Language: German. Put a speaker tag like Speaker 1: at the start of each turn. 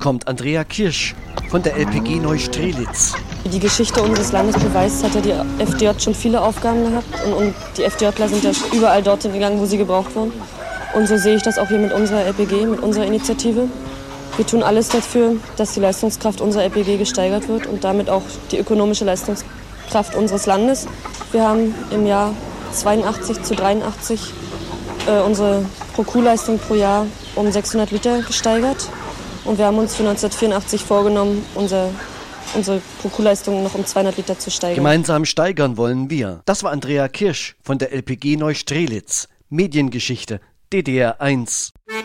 Speaker 1: kommt Andrea Kirsch von der LPG Neustrelitz.
Speaker 2: Die Geschichte unseres Landes beweist, hat ja die FDJ schon viele Aufgaben gehabt und die FDJler sind ja überall dorthin gegangen, wo sie gebraucht wurden. Und so sehe ich das auch hier mit unserer LPG, mit unserer Initiative. Wir tun alles dafür, dass die Leistungskraft unserer LPG gesteigert wird und damit auch die ökonomische Leistungskraft unseres Landes. Wir haben im Jahr 82 zu 83 unsere Pro-Kuh-Leistung pro Jahr um 600 Liter gesteigert. Und wir haben uns für 1984 vorgenommen, unsere Pro-Kuh-Leistung noch um 200 Liter zu steigern.
Speaker 1: Gemeinsam steigern wollen wir. Das war Andrea Kirsch von der LPG Neustrelitz. Mediengeschichte DDR 1.